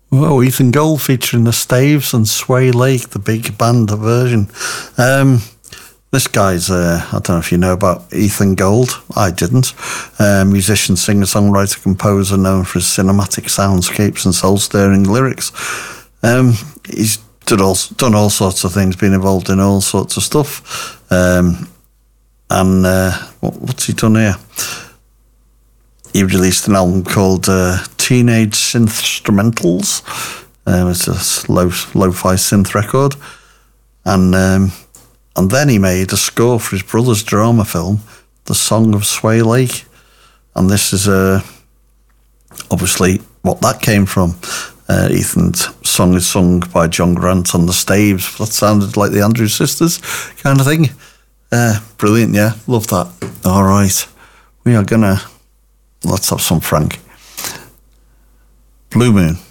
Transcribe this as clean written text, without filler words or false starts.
Whoa, Ethan Gold featuring the Staves and Sway Lake, the big band version. This guy's, I don't know if you know about Ethan Gold. I didn't. Musician, singer, songwriter, composer, known for his cinematic soundscapes and soul-stirring lyrics. He's done all sorts of things, been involved in all sorts of stuff. What's he done here? He released an album called Teenage Synth Instrumentals. It's a lo-fi synth record. And then he made a score for his brother's drama film, The Song of Sway Lake. And this is obviously what that came from. Ethan's song is sung by John Grant on the Staves. That sounded like the Andrews Sisters kind of thing. Brilliant, yeah. Love that. All right. Let's have some Frank. Blue Moon.